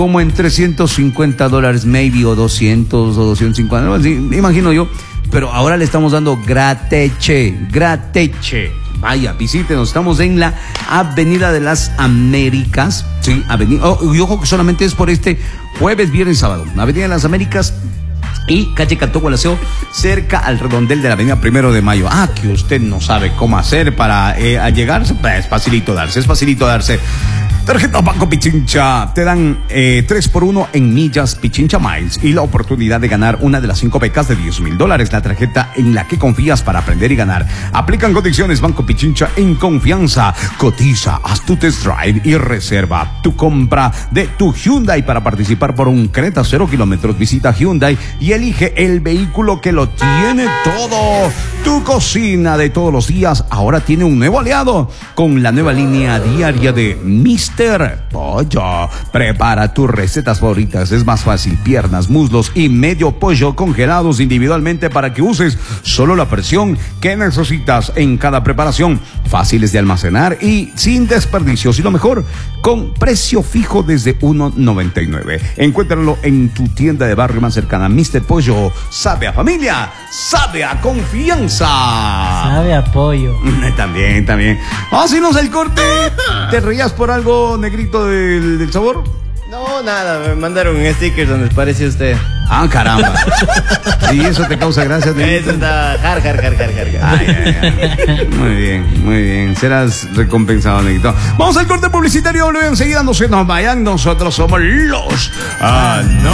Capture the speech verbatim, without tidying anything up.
como en trescientos cincuenta dólares, maybe, o doscientos o doscientos cincuenta, ¿no? Así, imagino yo. Pero ahora le estamos dando grateche, grateche. Vaya, visítenos, estamos en la Avenida de las Américas, sí, avenida, oh, y ojo que solamente es por este jueves, viernes y sábado, Avenida de las Américas y calle Cantó Gualaceo, cerca al redondel de la Avenida Primero de Mayo. Ah, que usted no sabe cómo hacer para eh, llegarse, pues es facilito darse, es facilito darse. Tarjeta Banco Pichincha, te dan eh, tres por uno en millas Pichincha Miles y la oportunidad de ganar una de las cinco becas de diez mil dólares, la tarjeta en la que confías para aprender y ganar. Aplican condiciones. Banco Pichincha, en confianza. Cotiza, haz tu test drive y reserva tu compra de tu Hyundai. Para participar por un Creta cero kilómetros, visita Hyundai y elige el vehículo que lo tiene todo. Tu cocina de todos los días ahora tiene un nuevo aliado con la nueva línea diaria de mister Pollo. Prepara tus recetas favoritas. Es más fácil: piernas, muslos y medio pollo congelados individualmente para que uses solo la porción que necesitas en cada preparación. Fáciles de almacenar y sin desperdicios, y lo mejor, con precio fijo desde uno noventa y nueve. Encuéntralo en tu tienda de barrio más cercana. mister Pollo sabe a familia, sabe a confianza, sabe a pollo. También, también. Vamos a irnos al corte. ¿Te reías por algo, negrito, del, del sabor? No, nada, me mandaron un sticker donde parece usted. Ah, caramba. ¿Y eso te causa gracia? Eso está jar, jar, jar, jar, jar. Ay, ay, ay. Muy bien, muy bien. Serás recompensado, negrito. Vamos al corte publicitario. Luego enseguida no se nos vayan. Nosotros somos los... Ah, no.